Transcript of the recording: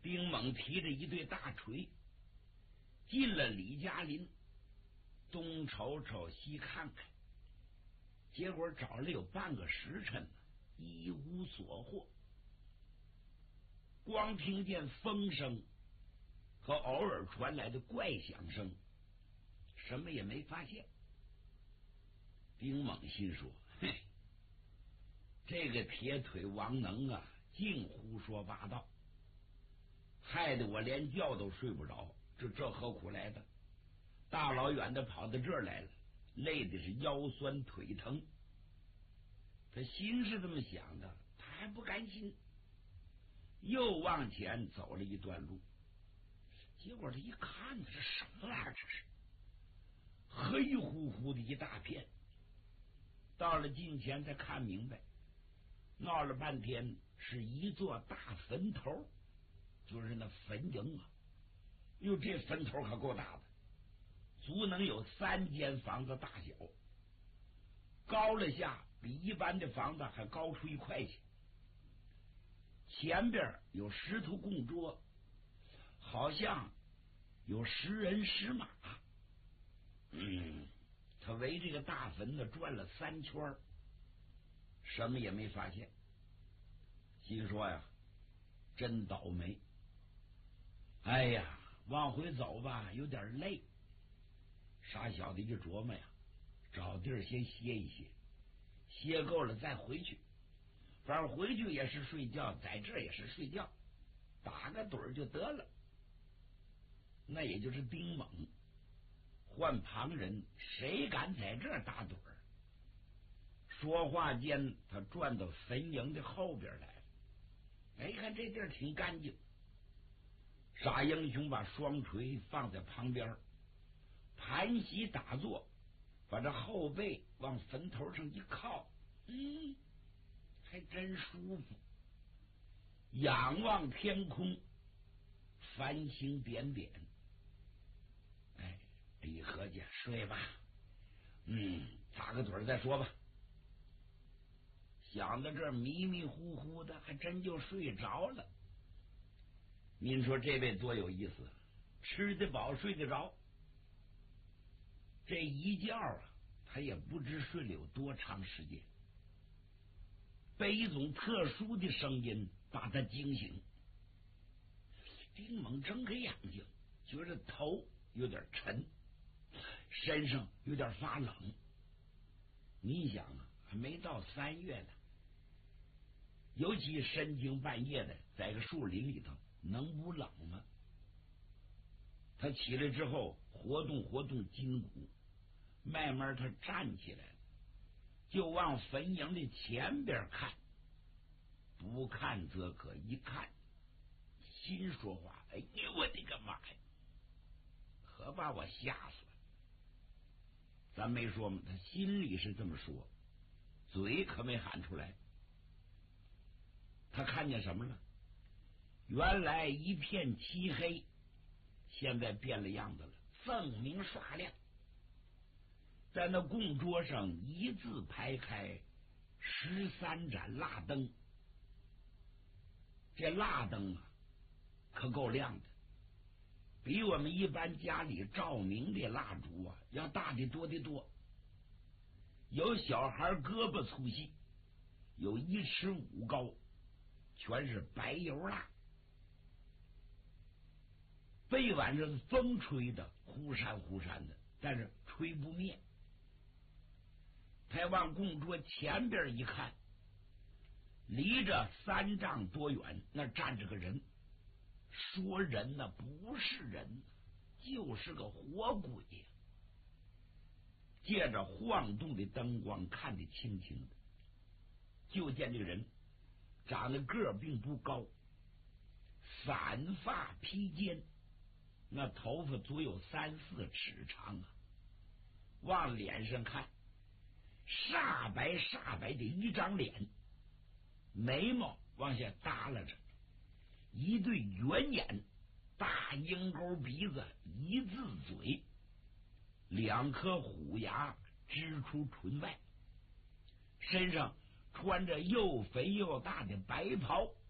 丁猛提着一对大锤进了李家林，东瞅瞅西看看，结果找了有半个时辰，一无所获。光听见风声和偶尔传来的怪响声，什么也没发现。丁猛心说：嘿，这个铁腿王能啊，净胡说八道，害得我连觉都睡不着，这何苦来的？大老远的跑到这儿来了，累的是腰酸腿疼。他心是这么想的，他还不甘心，又往前走了一段路。结果他一看，这什么玩意儿？这是黑乎乎的一大片。到了近前才看明白，闹了半天是一座大坟头，就是那坟茔啊。哟，这坟头可够大的，足能有3间房子大小，高了下比一般的房子还高出1块去。前边有石头供桌，好像有10人10马。他围这个大坟呢转了3圈，什么也没发现。心说呀，真倒霉。哎呀，往回走吧，有点累。傻小子一琢磨呀，找地儿先歇一歇，歇够了再回去。反正回去也是睡觉，在这也是睡觉，打个盹儿就得了。那也就是丁猛，换旁人谁敢在这儿打盹儿？说话间，他转到坟茔的后边来了。哎，看这地儿挺干净。傻英雄把双锤放在旁边，盘膝打坐，把这后背往坟头上一靠，还真舒服。仰望天空，繁星点点。哎，一合计，睡吧，打个盹再说吧。想到这儿迷迷糊糊的，还真就睡着了。您说这位多有意思，吃得饱睡得着。这一觉啊，他也不知睡了有多长时间，被一种特殊的声音把他惊醒。丁猛睁开眼睛，觉得头有点沉，身上有点发冷。你想啊，还没到3月呢，尤其深更半夜的在个树林里头，能不冷吗？他起来之后活动活动筋骨，慢慢他站起来了，就往坟茔的前边看。不看则可，一看心说话，哎呦我的个妈呀，可把我吓死了。咱没说吗？他心里是这么说，嘴可没喊出来。他看见什么了？原来一片漆黑，现在变了样子了，锃明刷亮。在那供桌上一字排开13盏蜡灯，这蜡灯啊可够亮的，比我们一般家里照明的蜡烛啊要大的多得多。有小孩胳膊粗细，有1尺5高，全是白油蜡。背晚上风吹的忽闪忽闪的，但是吹不灭。他往供桌前边一看，离着3丈多远，那站着个人。说人呢，不是人，就是个活鬼呀。借着晃动的灯光看得清清的，就见这个人长得个儿并不高，散发披肩，那头发足有3、4尺长啊。往脸上看，煞白煞白的一张脸，眉毛往下耷拉着，一对圆眼，大鹰钩鼻子，一字嘴，2颗虎牙支出唇外，身上穿着又肥又大的白袍，